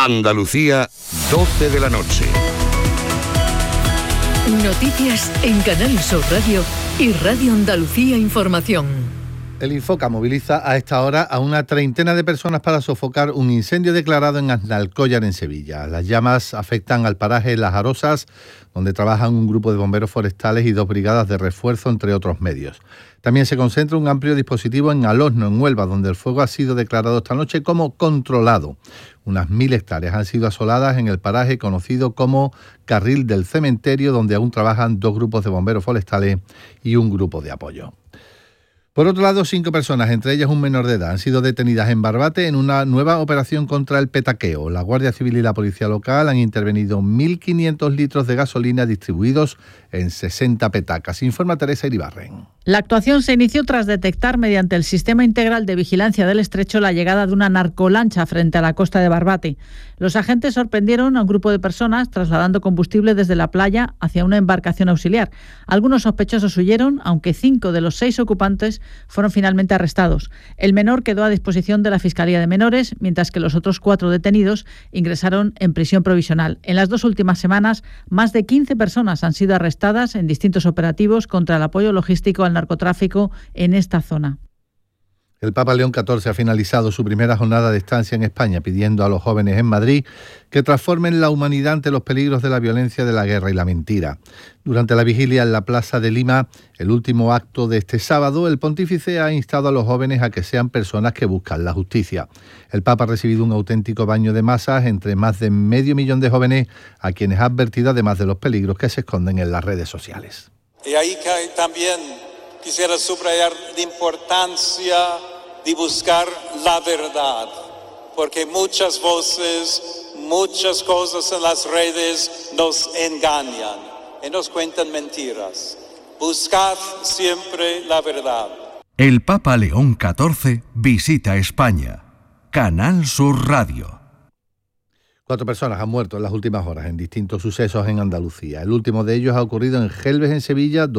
Andalucía, 12 de la noche. Noticias en Canal Sur Radio y Radio Andalucía Información. El Infoca moviliza a esta hora a una treintena de personas para sofocar un incendio declarado en Aznalcóllar, en Sevilla. Las llamas afectan al paraje Las Arosas, donde trabajan un grupo de bomberos forestales y 2 brigadas de refuerzo, entre otros medios. También se concentra un amplio dispositivo en Alosno, en Huelva, donde el fuego ha sido declarado esta noche como controlado. Unas 1000 hectáreas han sido asoladas en el paraje conocido como Carril del Cementerio, donde aún trabajan 2 grupos de bomberos forestales y un grupo de apoyo. Por otro lado, 5 personas, entre ellas un menor de edad, han sido detenidas en Barbate en una nueva operación contra el petaqueo. La Guardia Civil y la Policía Local han intervenido 1.500 litros de gasolina distribuidos en 60 petacas. Informa Teresa Iribarren. La actuación se inició tras detectar mediante el Sistema Integral de Vigilancia del Estrecho la llegada de una narcolancha frente a la costa de Barbate. Los agentes sorprendieron a un grupo de personas trasladando combustible desde la playa hacia una embarcación auxiliar. Algunos sospechosos huyeron, aunque 5 de los 6 ocupantes fueron finalmente arrestados. El menor quedó a disposición de la Fiscalía de Menores, mientras que los otros 4 detenidos ingresaron en prisión provisional. En las 2 últimas semanas, más de 15 personas han sido arrestadas en distintos operativos contra el apoyo logístico al narcotráfico en esta zona. El Papa León XIV ha finalizado su primera jornada de estancia en España, pidiendo a los jóvenes en Madrid que transformen la humanidad ante los peligros de la violencia, de la guerra y la mentira. Durante la vigilia en la Plaza de Lima, el último acto de este sábado, el pontífice ha instado a los jóvenes a que sean personas que buscan la justicia. El Papa ha recibido un auténtico baño de masas entre más de 500.000 de jóvenes, a quienes ha advertido además de los peligros que se esconden en las redes sociales. Y ahí también quisiera subrayar la importancia de buscar la verdad, porque muchas voces, muchas cosas en las redes nos engañan y nos cuentan mentiras. Buscad siempre la verdad. El Papa León XIV visita España. Canal Sur Radio. 4 personas han muerto en las últimas horas en distintos sucesos en Andalucía. El último de ellos ha ocurrido en Gelbes, en Sevilla,